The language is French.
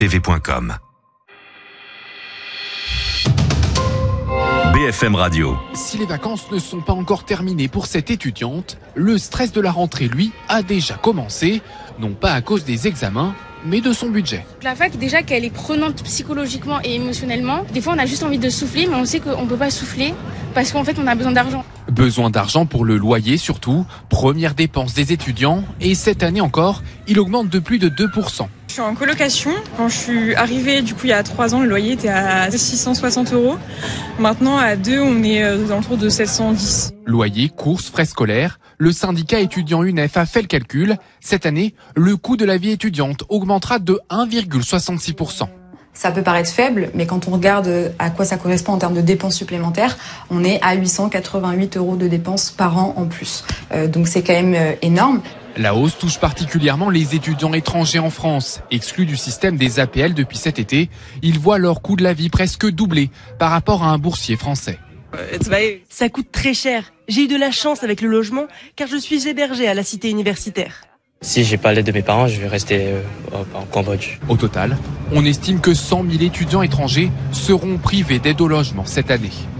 tv.com. BFM Radio. Si les vacances ne sont pas encore terminées pour cette étudiante, le stress de la rentrée, lui, a déjà commencé, non pas à cause des examens, mais de son budget. La fac, déjà qu'elle est prenante psychologiquement et émotionnellement, des fois on a juste envie de souffler, mais on sait qu'on ne peut pas souffler parce qu'en fait on a besoin d'argent. Besoin d'argent pour le loyer surtout, première dépense des étudiants, et cette année encore, il augmente de plus de 2%. Je suis en colocation. Quand je suis arrivée, il y a 3 ans, le loyer était à 660 €. Maintenant, à 2, on est aux alentours de 710. Loyer, courses, frais scolaires, le syndicat étudiant UNEF a fait le calcul. Cette année, le coût de la vie étudiante augmentera de 1,66%. Ça peut paraître faible, mais quand on regarde à quoi ça correspond en termes de dépenses supplémentaires, on est à 888 € de dépenses par an en plus. Donc c'est quand même énorme. La hausse touche particulièrement les étudiants étrangers en France. Exclus du système des APL depuis cet été, ils voient leur coût de la vie presque doubler par rapport à un boursier français. Ça coûte très cher. J'ai eu de la chance avec le logement car je suis hébergée à la cité universitaire. Si j'ai pas l'aide de mes parents, je vais rester en Cambodge. Au total, on estime que 100 000 étudiants étrangers seront privés d'aide au logement cette année.